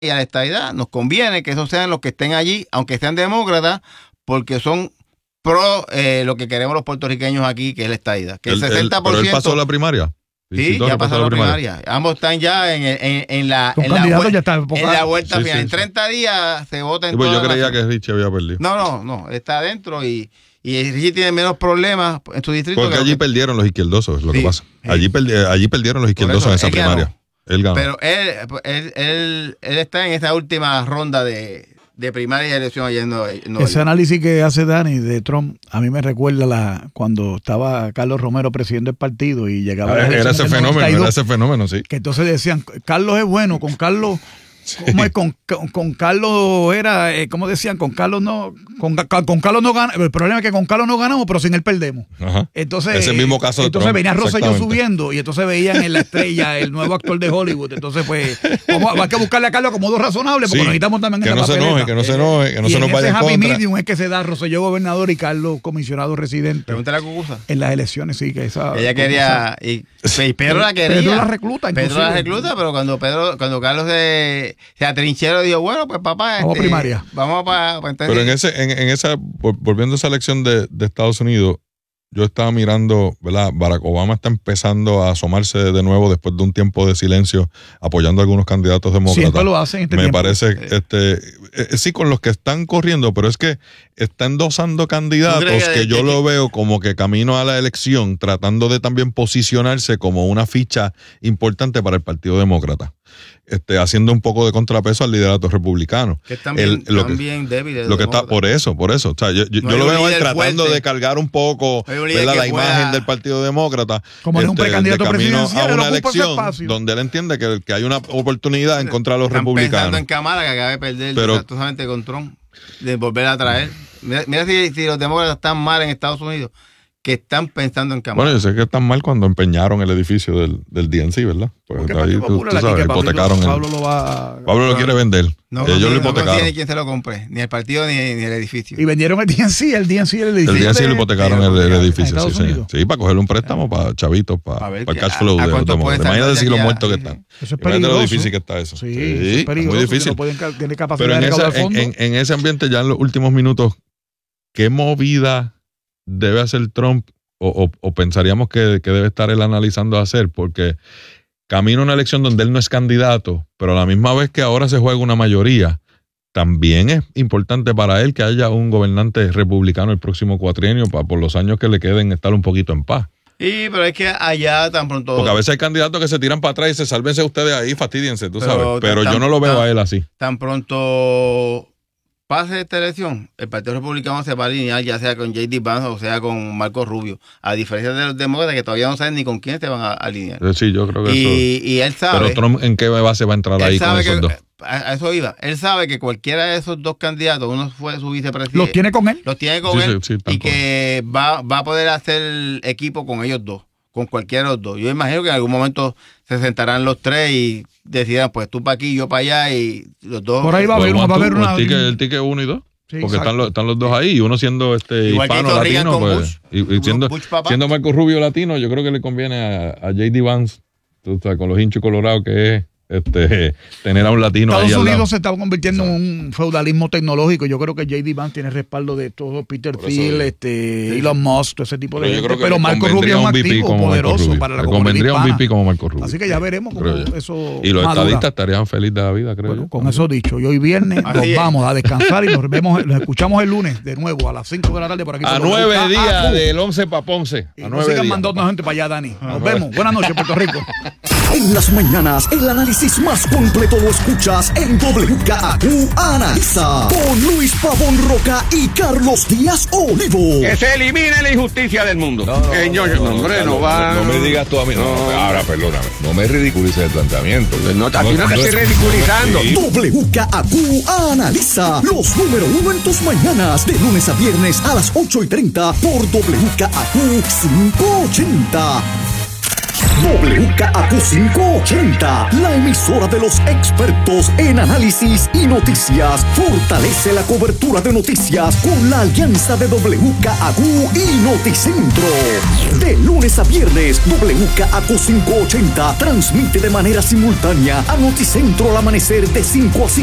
y a la estadidad, nos conviene que esos sean los que estén allí, aunque sean demócratas, porque son pro lo que queremos los puertorriqueños aquí, que es la estadidad. Que el 60%. ¿Pero él pasó la primaria? Sí, ya pasó la primaria. Ambos están ya en la vuelta final. En 30 días se vota en pues yo creía que Richie había perdido. No, está adentro y Richie tiene menos problemas en su distrito. Porque allí perdieron los izquierdosos, es lo que pasa. Allí perdieron los izquierdosos en esa primaria. Él ganó. Pero él está en esa última ronda de primaria y elección allá en ese análisis que hace Dani de Trump a mí me recuerda cuando estaba Carlos Romero presidente del partido y llegaba era ese fenómeno, sí. Que entonces decían, Carlos es bueno, con Carlos ¿cómo es? Con Carlos era, ¿cómo decían? Con Carlos no ganamos. El problema es que con Carlos no ganamos, pero sin él perdemos. Ajá. Entonces, ese mismo caso de Trump, venía Rosselló subiendo y entonces veían en La Estrella el nuevo actor de Hollywood. Entonces, pues, hay que buscarle a Carlos como dos razonables, porque necesitamos también que no se enoje, que no se nos vaya en contra. Happy medium es que se da Rosselló gobernador y Carlos comisionado residente. Pregúntale a Cucuza. En las elecciones, sí, que esa. Ella quería. Y Pedro la quería. Pedro la recluta, pero cuando Carlos se atrincheró, dijo, bueno, pues papá, vamos primaria. Vamos para Pero en esa, volviendo a esa elección de Estados Unidos, yo estaba mirando, ¿verdad? Barack Obama está empezando a asomarse de nuevo después de un tiempo de silencio, apoyando a algunos candidatos demócratas. Siempre lo hacen. Me parece, sí, con los que están corriendo, pero es que está endosando candidatos que yo lo veo como que camino a la elección, tratando de también posicionarse como una ficha importante para el Partido Demócrata. Haciendo un poco de contrapeso al liderato republicano. Que están bien débiles. Lo que está, por eso. O sea, yo lo veo él tratando de cargar un poco la imagen del Partido Demócrata. Como es un precandidato presidencial. A una elección donde él entiende que hay una oportunidad en contra de los republicanos. Pensando en Kamala, que acaba de perder exactamente con Trump, de volver a traer. Mira si los demócratas están mal en Estados Unidos, que están pensando en Kamala. Bueno, yo sé que están mal cuando empeñaron el edificio del DNC, ¿verdad? Pues ahí tú sabes, hipotecaron. Pablo lo quiere vender. Ellos lo hipotecaron. No tiene quien se lo compre, ni el partido ni el edificio. Y vendieron el DNC el edificio. El DNC lo hipotecaron el edificio, sí, señor. Sí, para cogerle un préstamo para chavitos, para el cash flow de los demócratas. Imagínate si lo muertos que están. Eso es peligroso. Lo difícil que está eso. Sí, es muy difícil. Tiene capacidad de recaudar fondos. En ese ambiente, ya en los últimos minutos, ¿qué movida debe hacer Trump? O pensaríamos que debe estar él analizando hacer, porque camina una elección donde él no es candidato, pero a la misma vez que ahora se juega una mayoría, también es importante para él que haya un gobernante republicano el próximo cuatrienio por los años que le queden estar un poquito en paz. Sí, pero es que allá tan pronto... Porque a veces hay candidatos que se tiran para atrás y se sálvense ustedes ahí, fastidiense, tú sabes. Pero yo no lo veo a él así. Tan pronto pase esta elección, el Partido Republicano se va a alinear, ya sea con J.D. Vance o sea con Marco Rubio, a diferencia de los demócratas que todavía no saben ni con quién se van a alinear. Sí, yo creo que y él sabe... Pero Trump, ¿en qué base va a entrar ahí con esos dos? A eso iba. Él sabe que cualquiera de esos dos candidatos, uno fue su vicepresidente. ¿Los tiene con él? Los tiene con él y que va a poder hacer equipo con ellos dos, con cualquiera de los dos. Yo imagino que en algún momento se sentarán los tres y decidan, pues tú para aquí, yo para allá y los dos. Por ahí va a haber una... El ticket 1 y 2. Sí, porque están los dos ahí, y uno siendo hispano latino, pues, y siendo Marco Rubio latino, yo creo que le conviene a J.D. Vance, tú sabes, con los hinchos colorados que es tener a un latino Estados ahí al lado. Unidos se está convirtiendo en un feudalismo tecnológico. Yo creo que J.D. Vance tiene respaldo de todo, Peter Thiel, Elon Musk, todo ese tipo de gente. Pero Marco Rubio es un activo poderoso para la comunidad hispana. Convendría un VP como Marco Rubio. Así que ya veremos cómo eso y los estadistas estarían felices de la vida, creo yo. Con eso dicho, y hoy viernes nos vamos a descansar y nos escuchamos el lunes de nuevo a las 5 de la tarde por aquí. A 9 días del 11 para Ponce. Y no sigan mandando gente para allá, Dani. Nos vemos. Buenas noches, Puerto Rico. En las mañanas, el análisis más completo lo escuchas en WKAQ Analiza, con Luis Pavón Roca y Carlos Díaz Olivo. Que se elimine la injusticia del mundo. No me digas tú a mí. Ahora, perdóname. No me ridiculices el planteamiento. Aquí no te estoy ridiculizando. WKAQ Analiza, los número 1 en tus mañanas, de lunes a viernes a las 8:30 por WKAQ 580. WKAQ 580, la emisora de los expertos en análisis y noticias, fortalece la cobertura de noticias con la alianza de WKAQ y Noticentro. De lunes a viernes, WKAQ 580 transmite de manera simultánea a Noticentro al amanecer de 5 a 7